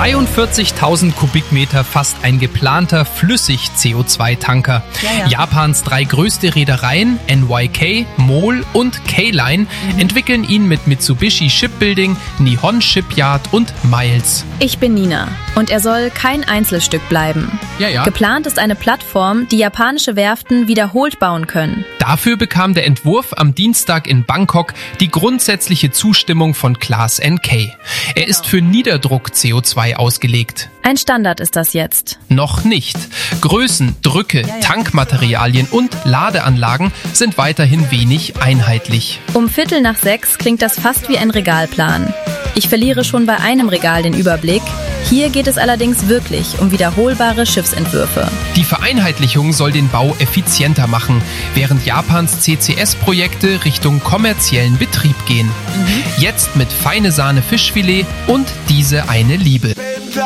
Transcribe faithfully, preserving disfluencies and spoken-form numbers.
zweiundvierzigtausend Kubikmeter fasst ein geplanter Flüssig-C O zwei Tanker. Ja, ja. Japans drei größte Reedereien, N Y K, MOL und K-Line, mhm. entwickeln ihn mit Mitsubishi Shipbuilding, Nihon Shipyard und Miles. Ich bin Nina und er soll kein Einzelstück bleiben. Ja, ja. Geplant ist eine Plattform, die japanische Werften wiederholt bauen können. Dafür bekam der Entwurf am Dienstag in Bangkok die grundsätzliche Zustimmung von Class N K. Er ist für Niederdruck-C O zwei ausgelegt. Ein Standard ist das jetzt. Noch nicht. Größen, Drücke, ja, ja. Tankmaterialien und Ladeanlagen sind weiterhin wenig einheitlich. Um Viertel nach sechs klingt das fast wie ein Regalplan. Ich verliere schon bei einem Regal den Überblick. Hier geht es allerdings wirklich um wiederholbare Schiffsentwürfe. Die Vereinheitlichung soll den Bau effizienter machen, während Japans C C S-Projekte Richtung kommerziellen Betrieb gehen. Mhm. Jetzt mit feine Sahne Fischfilet und diese eine Liebe.